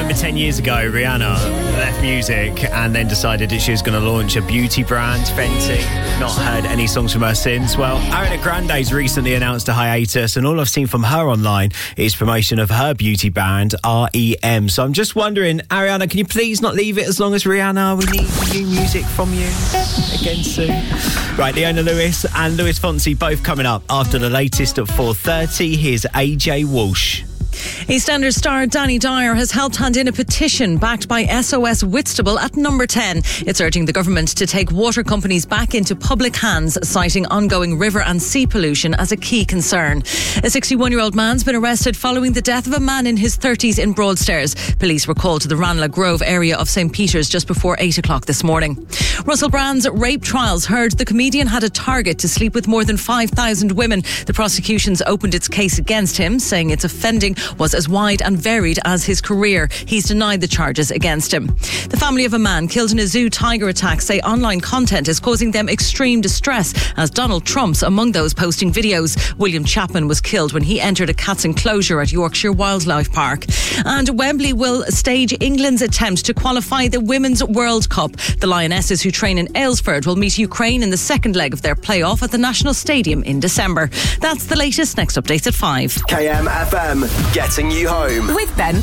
remember 10 years ago, Rihanna left music and then decided that she was going to launch a beauty brand, Fenty. Not heard any songs from her since. Well, Ariana Grande's recently announced a hiatus, and all I've seen from her online is promotion of her beauty brand, REM. So I'm just wondering, Ariana, can you please not leave it as long as Rihanna? We need new music from you again soon. Right, Leona Lewis and Louis Fonsi both coming up after the latest at 4:30. Here's AJ Walsh. EastEnders star Danny Dyer has helped hand in a petition backed by SOS Whitstable at number 10. It's urging the government to take water companies back into public hands, citing ongoing river and sea pollution as a key concern. A 61-year-old man's been arrested following the death of a man in his 30s in Broadstairs. Police were called to the Ranelagh Grove area of St. Peter's just before 8 o'clock this morning. Russell Brand's rape trials heard the comedian had a target to sleep with more than 5,000 women. The prosecution's opened its case against him, saying its offending was as wide and varied as his career. He's denied the charges against him. The family of a man killed in a zoo tiger attack say online content is causing them extreme distress, as Donald Trump's among those posting videos. William Chapman was killed when he entered a cat's enclosure at Yorkshire Wildlife Park. And Wembley will stage England's attempt to qualify the Women's World Cup. The Lionesses, who train in Aylesford, will meet Ukraine in the second leg of their playoff at the National Stadium in December. That's the latest. Next updates at 5. KMFM, getting you home. With Ben